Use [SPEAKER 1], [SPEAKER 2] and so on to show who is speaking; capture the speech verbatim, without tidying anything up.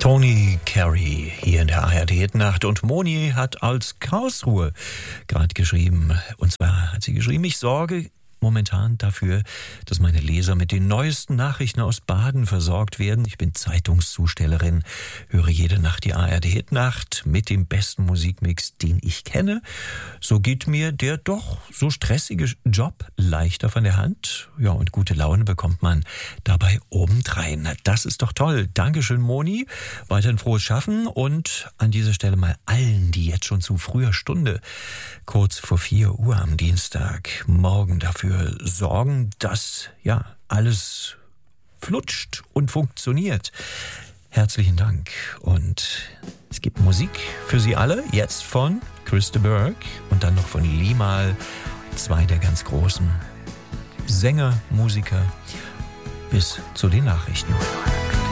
[SPEAKER 1] Tony Carey hier in der A R D-Hitnacht und Moni hat als Karlsruhe gerade geschrieben. Und zwar hat sie geschrieben, ich sorge momentan dafür, dass meine Leser mit den neuesten Nachrichten aus Baden versorgt werden. Ich bin Zeitungszustellerin, höre jede Nacht die A R D-Hitnacht mit dem besten Musikmix, den ich kenne. So geht mir der doch so stressige Job leichter von der Hand. Ja, und gute Laune bekommt man dabei obendrein. Das ist doch toll. Dankeschön, Moni. Weiterhin frohes Schaffen und an dieser Stelle mal allen, die jetzt schon zu früher Stunde, kurz vor vier Uhr am Dienstag, morgen dafür sorgen, dass ja alles flutscht und funktioniert. Herzlichen Dank. Und es gibt Musik für Sie alle, jetzt von Chris de Burgh und dann noch von Limahl, zwei der ganz großen Sänger, Musiker, bis zu den Nachrichten.